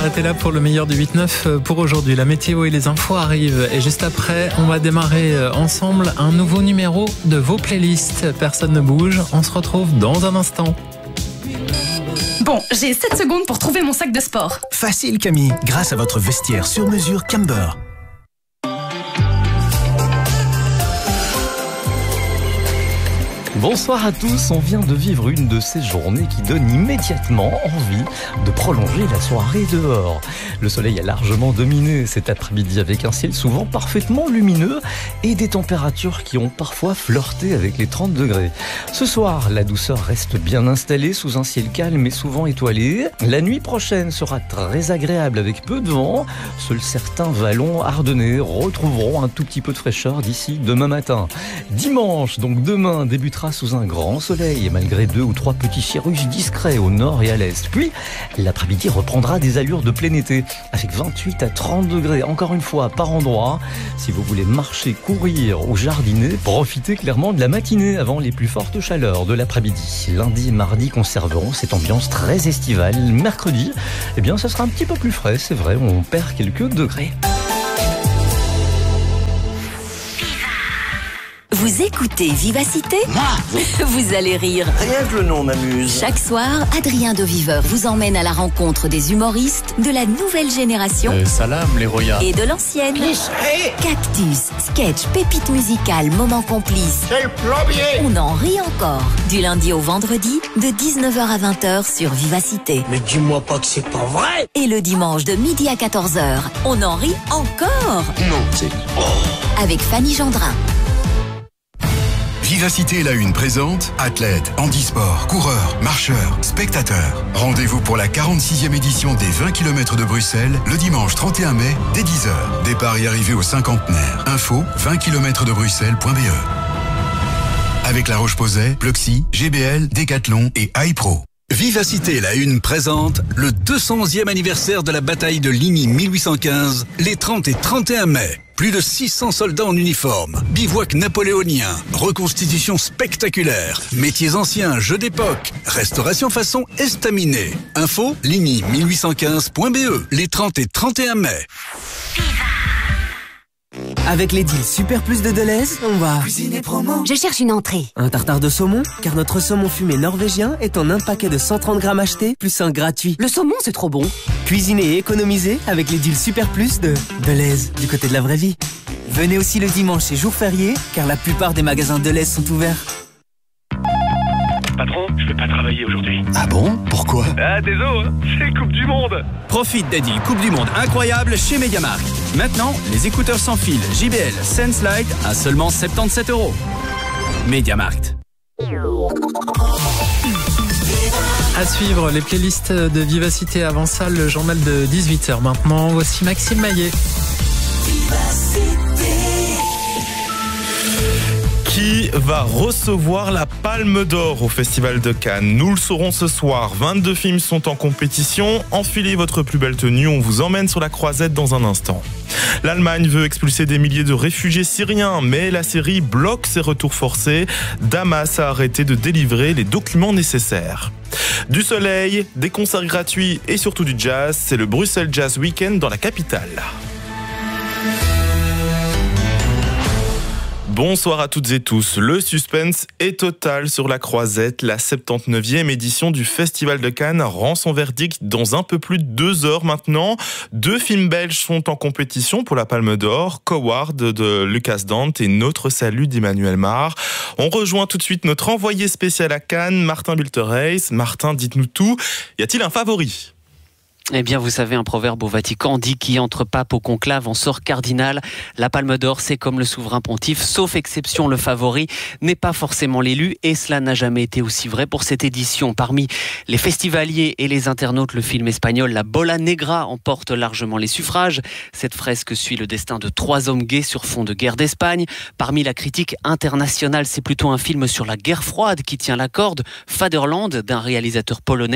Arrêtez là pour le meilleur du 8-9 pour aujourd'hui. La météo et les infos arrivent. Et juste après, on va démarrer ensemble un nouveau numéro de vos playlists. Personne ne bouge. On se retrouve dans un instant. Bon, j'ai 7 secondes pour trouver mon sac de sport. Facile Camille, grâce à votre vestiaire sur mesure Camber. Bonsoir à tous, on vient de vivre une de ces journées qui donnent immédiatement envie de prolonger la soirée dehors. Le soleil a largement dominé cet après-midi avec un ciel souvent parfaitement lumineux et des températures qui ont parfois flirté avec les 30 degrés. Ce soir, la douceur reste bien installée sous un ciel calme et souvent étoilé. La nuit prochaine sera très agréable avec peu de vent. Seuls certains vallons ardennais retrouveront un tout petit peu de fraîcheur d'ici demain matin. Dimanche, donc demain, débutera sous un grand soleil et malgré 2 ou 3 petits cirrus discrets au nord et à l'est. Puis, l'après-midi reprendra des allures de plein été avec 28 à 30 degrés, encore une fois, par endroit. Si vous voulez marcher, courir ou jardiner, profitez clairement de la matinée avant les plus fortes chaleurs de l'après-midi. Lundi et mardi conserveront cette ambiance très estivale. Mercredi, eh bien, ça sera un petit peu plus frais, c'est vrai, on perd quelques degrés. Vous écoutez Vivacité ? Vous allez rire. Rien que le nom m'amuse. Chaque soir, Adrien Doviveur vous emmène à la rencontre des humoristes de la nouvelle génération Salam les Roya et de l'ancienne. Cactus, sketch, pépites musicales, moments complices. C'est le plombier. On en rit encore. Du lundi au vendredi, de 19h à 20h sur Vivacité. Mais dis-moi pas que c'est pas vrai. Et le dimanche de midi à 14h, on en rit encore. Non, c'est... Avec Fanny Gendrin. Vivacité la Une présente athlètes, handisport, coureurs, marcheurs, spectateurs. Rendez-vous pour la 46e édition des 20 km de Bruxelles le dimanche 31 mai dès 10h. Départ et arrivée au cinquantenaire. Info 20km-de-Bruxelles.be. Avec La Roche-Posay, Pluxee, GBL, Decathlon et iPro. Vivacité la Une présente le 211e anniversaire de la bataille de Ligny 1815, les 30 et 31 mai. Plus de 600 soldats en uniforme, bivouac napoléonien, reconstitution spectaculaire, métiers anciens, jeux d'époque, restauration façon estaminet. Info, ligny1815.be, les 30 et 31 mai. Avec les deals Super Plus de Deleuze, on va cuisiner promo. Je cherche une entrée. Un tartare de saumon, car notre saumon fumé norvégien est en un paquet de 130 grammes achetés, plus un gratuit. Le saumon, c'est trop bon. Cuisiner et économiser avec les deals Super Plus de Deleuze, du côté de la vraie vie. Venez aussi le dimanche et jour férié, car la plupart des magasins Deleuze sont ouverts. Patron, je vais pas travailler aujourd'hui. Ah bon? Pourquoi? Ah, désolé, c'est Coupe du Monde. Profite des deals Coupe du Monde incroyables chez Mediamarkt. Maintenant, les écouteurs sans fil JBL Sense Lite à seulement 77 €. Mediamarkt. À suivre les playlists de Vivacité avant ça, le journal de 18h. Maintenant, voici Maxime Maillet. Qui va recevoir la Palme d'Or au Festival de Cannes? Nous le saurons ce soir. 22 films sont en compétition. Enfilez votre plus belle tenue, on vous emmène sur la croisette dans un instant. L'Allemagne veut expulser des milliers de réfugiés syriens, mais la Syrie bloque ses retours forcés. Damas a arrêté de délivrer les documents nécessaires. Du soleil, des concerts gratuits et surtout du jazz, c'est le Bruxelles Jazz Weekend dans la capitale. Bonsoir à toutes et tous. Le suspense est total sur la croisette. La 79e édition du Festival de Cannes rend son verdict dans un peu plus de 2 heures maintenant. 2 films belges sont en compétition pour la Palme d'Or. Coward de Lucas Dante et Notre Salut d'Emmanuel Mar. On rejoint tout de suite notre envoyé spécial à Cannes, Martin Bultereis. Martin, dites-nous tout. Y a-t-il un favori ? Eh bien, vous savez, un proverbe au Vatican dit qui entre pape au conclave en sort cardinal. La Palme d'Or, c'est comme le souverain pontife, sauf exception, le favori n'est pas forcément l'élu, et cela n'a jamais été aussi vrai pour cette édition. Parmi les festivaliers et les internautes, le film espagnol La Bola Negra emporte largement les suffrages. Cette fresque suit le destin de 3 hommes gays sur fond de guerre d'Espagne. Parmi la critique internationale, c'est plutôt un film sur la guerre froide qui tient la corde, Fatherland, d'un réalisateur polonais,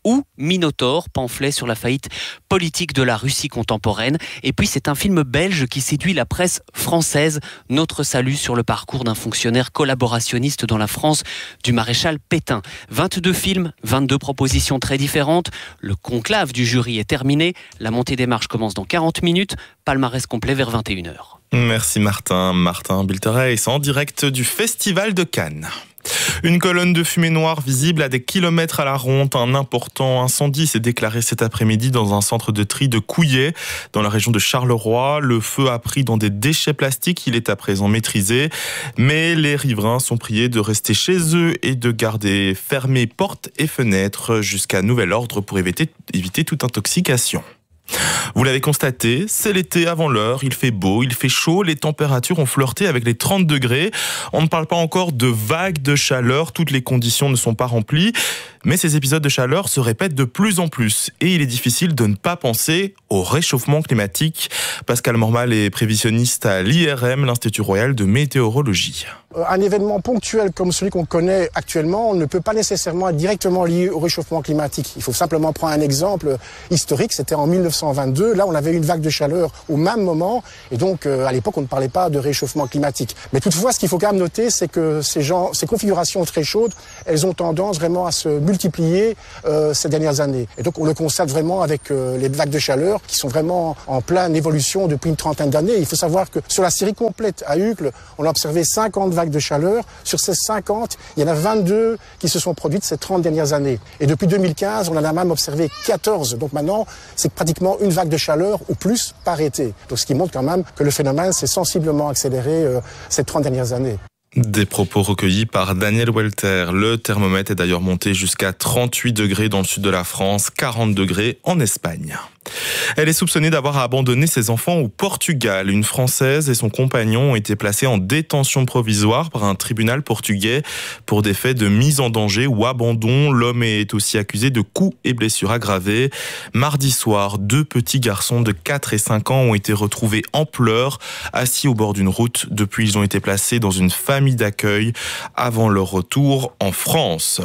ou Minotaure, pamphlet sur la faillite politique de la Russie contemporaine. Et puis c'est un film belge qui séduit la presse française. Notre salut sur le parcours d'un fonctionnaire collaborationniste dans la France du maréchal Pétain. 22 films, 22 propositions très différentes. Le conclave du jury est terminé. La montée des marches commence dans 40 minutes. Palmarès complet vers 21h. Merci Martin Biltereis en direct du Festival de Cannes. Une colonne de fumée noire visible à des kilomètres à la ronde. Un important incendie s'est déclaré cet après-midi dans un centre de tri de Couillet, dans la région de Charleroi. Le feu a pris dans des déchets plastiques. Il est à présent maîtrisé. Mais les riverains sont priés de rester chez eux et de garder fermées portes et fenêtres jusqu'à nouvel ordre pour éviter toute intoxication. Vous l'avez constaté, c'est l'été avant l'heure, il fait beau, il fait chaud, les températures ont flirté avec les 30 degrés. On ne parle pas encore de vagues de chaleur, toutes les conditions ne sont pas remplies, mais ces épisodes de chaleur se répètent de plus en plus et il est difficile de ne pas penser au réchauffement climatique. Pascal Mormal est prévisionniste à l'IRM, l'Institut Royal de Météorologie. Un événement ponctuel comme celui qu'on connaît actuellement ne peut pas nécessairement être directement lié au réchauffement climatique. Il faut simplement prendre un exemple historique, c'était en 1922. Là, on avait une vague de chaleur au même moment et donc à l'époque, on ne parlait pas de réchauffement climatique. Mais toutefois, ce qu'il faut quand même noter, c'est que ces configurations très chaudes, elles ont tendance vraiment à se multiplier ces dernières années. Et donc, on le constate vraiment avec les vagues de chaleur qui sont vraiment en pleine évolution depuis une trentaine d'années. Il faut savoir que sur la série complète à Uccle, on a observé 50 vagues de chaleur. Sur ces 50, il y en a 22 qui se sont produites ces 30 dernières années. Et depuis 2015, on en a même observé 14. Donc maintenant, c'est pratiquement une vague de chaleur ou plus par été. Donc ce qui montre quand même que le phénomène s'est sensiblement accéléré ces 30 dernières années. Des propos recueillis par Daniel Welter. Le thermomètre est d'ailleurs monté jusqu'à 38 degrés dans le sud de la France, 40 degrés en Espagne. Elle est soupçonnée d'avoir abandonné ses enfants au Portugal. Une Française et son compagnon ont été placés en détention provisoire par un tribunal portugais pour des faits de mise en danger ou abandon. L'homme est aussi accusé de coups et blessures aggravées. Mardi soir, 2 petits garçons de 4 et 5 ans ont été retrouvés en pleurs, assis au bord d'une route. Depuis, ils ont été placés dans une famille d'accueil avant leur retour en France.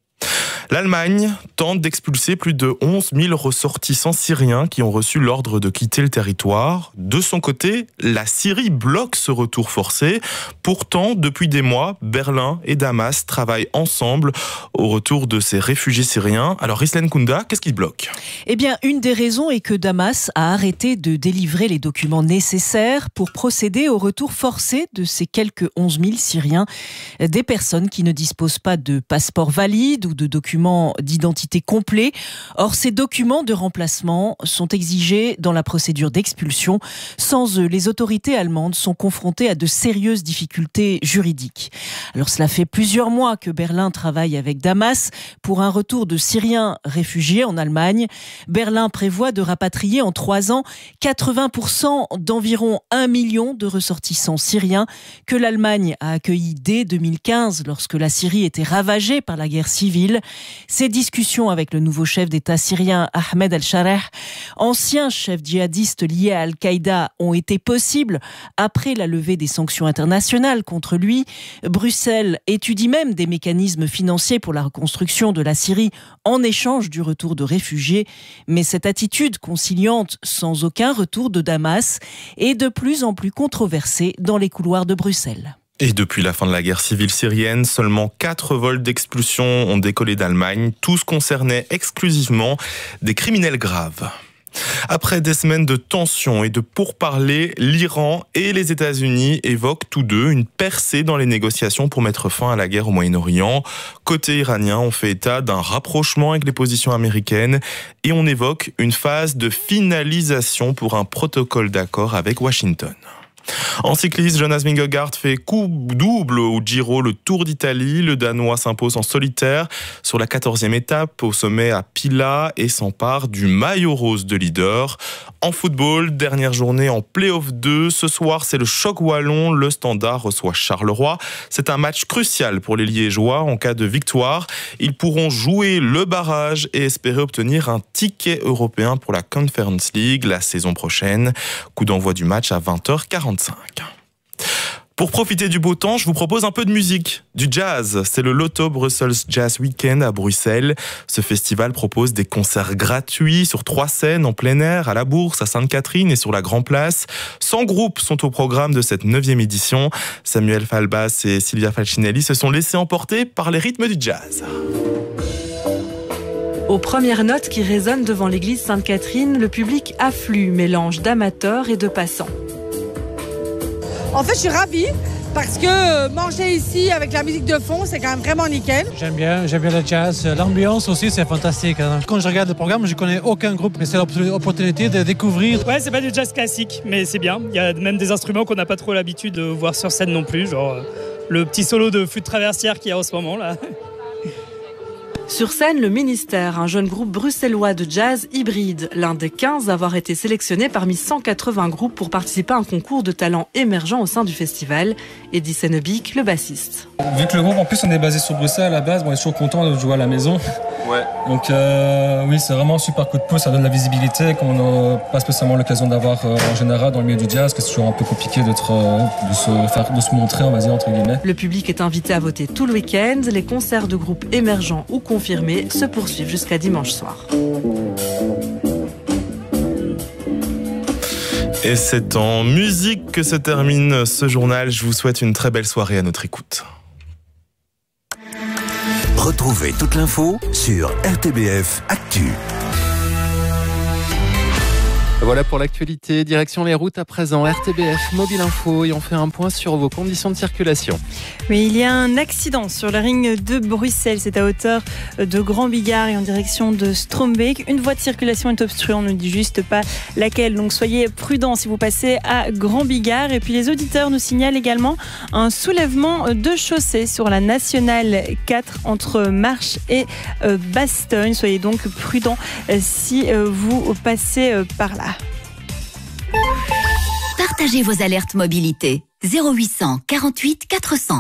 L'Allemagne tente d'expulser plus de 11 000 ressortissants syriens qui ont reçu l'ordre de quitter le territoire. De son côté, la Syrie bloque ce retour forcé. Pourtant, depuis des mois, Berlin et Damas travaillent ensemble au retour de ces réfugiés syriens. Alors, Rislen Kounda, qu'est-ce qui bloque ? Eh bien, une des raisons est que Damas a arrêté de délivrer les documents nécessaires pour procéder au retour forcé de ces quelques 11 000 Syriens. Des personnes qui ne disposent pas de passeport valide ou de documents d'identité complets. Or, ces documents de remplacement sont exigés dans la procédure d'expulsion. Sans eux, les autorités allemandes sont confrontées à de sérieuses difficultés juridiques. Alors, cela fait plusieurs mois que Berlin travaille avec Damas pour un retour de Syriens réfugiés en Allemagne. Berlin prévoit de rapatrier en 3 ans 80% d'environ 1 million de ressortissants syriens que l'Allemagne a accueillis dès 2015 lorsque la Syrie était ravagée par la guerre civile. Ces discussions avec le nouveau chef d'État syrien Ahmed al-Shareh, ancien chef djihadiste lié à Al-Qaïda, ont été possibles après la levée des sanctions internationales contre lui. Bruxelles étudie même des mécanismes financiers pour la reconstruction de la Syrie en échange du retour de réfugiés. Mais cette attitude conciliante sans aucun retour de Damas est de plus en plus controversée dans les couloirs de Bruxelles. Et depuis la fin de la guerre civile syrienne, seulement 4 vols d'expulsion ont décollé d'Allemagne. Tous concernaient exclusivement des criminels graves. Après des semaines de tensions et de pourparlers, l'Iran et les États-Unis évoquent tous deux une percée dans les négociations pour mettre fin à la guerre au Moyen-Orient. Côté iranien, on fait état d'un rapprochement avec les positions américaines et on évoque une phase de finalisation pour un protocole d'accord avec Washington. En cyclisme, Jonas Vingegaard fait coup double au Giro, le Tour d'Italie. Le Danois s'impose en solitaire sur la 14e étape au sommet à Pila et s'empare du maillot rose de leader. En football, dernière journée en Play-off 2. Ce soir, c'est le choc wallon. Le Standard reçoit Charleroi. C'est un match crucial pour les Liégeois. En cas de victoire, ils pourront jouer le barrage et espérer obtenir un ticket européen pour la Conference League la saison prochaine. Coup d'envoi du match à 20h45. Pour profiter du beau temps, je vous propose un peu de musique, du jazz. C'est le Loto Brussels Jazz Weekend à Bruxelles. Ce festival propose des concerts gratuits sur 3 scènes en plein air, à la Bourse, à Sainte-Catherine et sur la Grand Place. 100 groupes sont au programme de cette 9e édition. Samuel Falbas et Silvia Falcinelli se sont laissés emporter par les rythmes du jazz. Aux premières notes qui résonnent devant l'église Sainte-Catherine, le public afflue, mélange d'amateurs et de passants. En fait, je suis ravie parce que manger ici avec la musique de fond, c'est quand même vraiment nickel. J'aime bien le jazz. L'ambiance aussi, c'est fantastique. Quand je regarde le programme, je connais aucun groupe, mais c'est l'opportunité de découvrir. Ouais, c'est pas du jazz classique, mais c'est bien. Il y a même des instruments qu'on n'a pas trop l'habitude de voir sur scène non plus, genre le petit solo de flûte traversière qu'il y a en ce moment là. Sur scène, le Ministère, un jeune groupe bruxellois de jazz hybride, l'un des 15 à avoir été sélectionné parmi 180 groupes pour participer à un concours de talents émergents au sein du festival. Eddie Senebik, le bassiste. Vu que le groupe, en plus, on est basé sur Bruxelles à la base, on est toujours content de jouer à la maison. Ouais. Donc oui, c'est vraiment un super coup de pouce, ça donne de la visibilité qu'on n'a pas spécialement l'occasion d'avoir en général dans le milieu du jazz, que c'est toujours un peu compliqué de se montrer, on va dire, entre guillemets. Le public est invité à voter tout le week-end. Les concerts de groupes émergents ou confirmés se poursuivent jusqu'à dimanche soir. Et c'est en musique que se termine ce journal. Je vous souhaite une très belle soirée à notre écoute. Retrouvez toute l'info sur RTBF Actu. Voilà pour l'actualité. Direction les routes à présent. RTBF Mobile Info et on fait un point sur vos conditions de circulation. Oui, il y a un accident sur la ring de Bruxelles. C'est à hauteur de Grand Bigard et en direction de Strombeek. Une voie de circulation est obstruée. On ne dit juste pas laquelle. Donc soyez prudents si vous passez à Grand Bigard. Et puis les auditeurs nous signalent également un soulèvement de chaussée sur la Nationale 4 entre Marche et Bastogne. Soyez donc prudents si vous passez par là. Partagez vos alertes mobilité. 0800 48 400.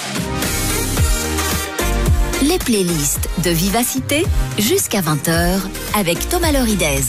Les playlists de Vivacité jusqu'à 20h avec Thomas Loridez.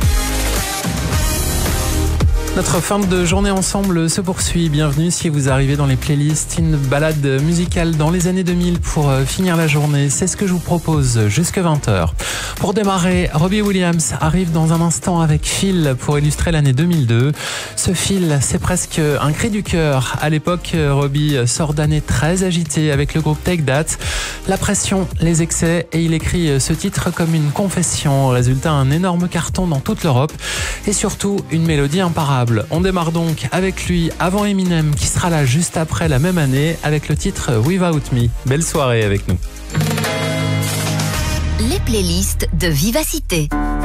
Notre fin de journée ensemble se poursuit. Bienvenue si vous arrivez dans les playlists. Une balade musicale dans les années 2000 pour finir la journée. C'est ce que je vous propose jusqu'à 20h. Pour démarrer, Robbie Williams arrive dans un instant avec Phil pour illustrer l'année 2002. Ce Phil, c'est presque un cri du cœur. À l'époque, Robbie sort d'années très agitées avec le groupe Take That. La pression, les excès et il écrit ce titre comme une confession. Résultat, un énorme carton dans toute l'Europe et surtout une mélodie imparable. On démarre donc avec lui avant Eminem qui sera là juste après la même année avec le titre Without Me. Belle soirée avec nous. Les playlists de Vivacité.